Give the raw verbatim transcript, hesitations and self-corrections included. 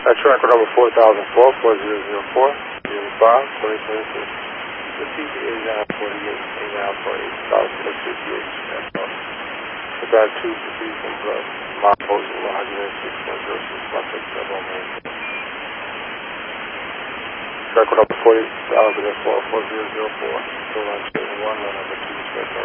track number four thousand four, four zero zero four, zero five, twenty twenty-six. The T C eight nine forty-eight, eight nine forty-eight, South six fifty-eight, the bad two proceeds from blood. My postal one hundred six point zero six, one six seven, main. Track number forty thousand four, four zero zero four, two nine seven one, number two,